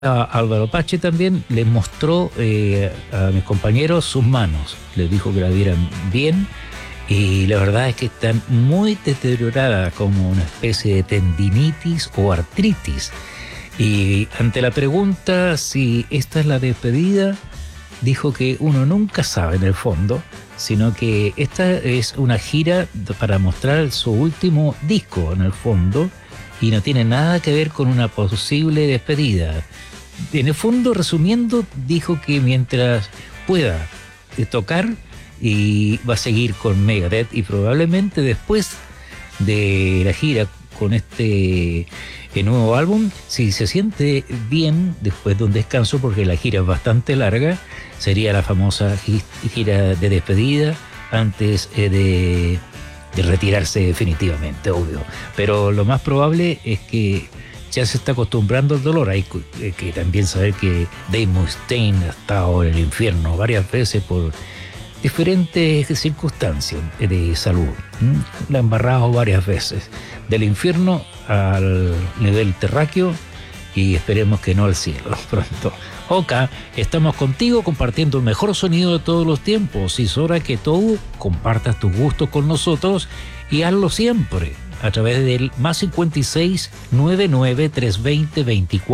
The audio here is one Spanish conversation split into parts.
Álvaro Pache también les mostró a mis compañeros sus manos, les dijo que la vieran bien y la verdad es que están muy deterioradas, como una especie de tendinitis o artritis. Y ante la pregunta si esta es la despedida, dijo que uno nunca sabe en el fondo, sino que esta es una gira para mostrar su último disco en el fondo y no tiene nada que ver con una posible despedida. En el fondo, resumiendo, dijo que mientras pueda tocar y va a seguir con Megadeth y probablemente después de la gira con este nuevo álbum, si se siente bien después de un descanso, porque la gira es bastante larga, sería la famosa gira de despedida antes de retirarse definitivamente, obvio. Pero lo más probable es que ya se está acostumbrando al dolor. Hay que también saber que Dave Mustaine ha estado en el infierno varias veces por diferentes circunstancias de salud. La ha embarrado varias veces, del infierno al nivel terráqueo, y esperemos que no al cielo pronto. Oka, estamos contigo compartiendo el mejor sonido de todos los tiempos. Y es hora que tú compartas tus gustos con nosotros y hazlo siempre a través del +56 99 320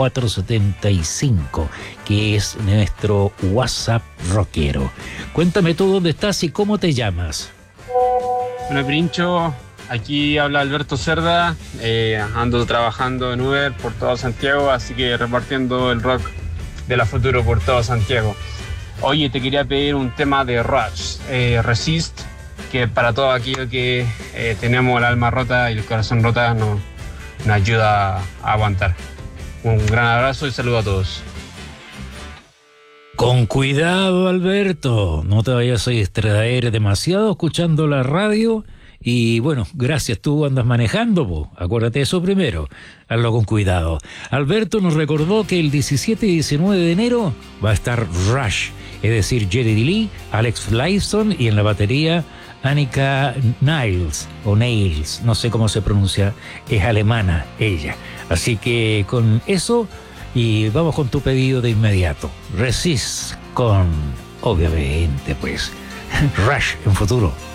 2475, que es nuestro WhatsApp rockero. Cuéntame tú dónde estás y cómo te llamas. Hola, Princho. Aquí habla Alberto Cerda. Ando trabajando en Uber por todo Santiago, así que repartiendo el rock de la Futuro por todo Santiago. Oye, te quería pedir un tema de Rush, Resist, que para todo aquello que tenemos el alma rota y el corazón rota nos ayuda a aguantar. Un gran abrazo y saludo a todos. Con cuidado, Alberto, no te vayas a distraer demasiado escuchando la radio. Y bueno, gracias, tú andas manejando, po. Acuérdate eso primero, hazlo con cuidado. Alberto nos recordó que el 17 y 19 de enero va a estar Rush, es decir, Jerry Lee, Alex Lifeson y en la batería Annika Niles, o Nails, no sé cómo se pronuncia, es alemana ella. Así que con eso, y vamos con tu pedido de inmediato. Resist con, obviamente, pues, Rush en Futuro.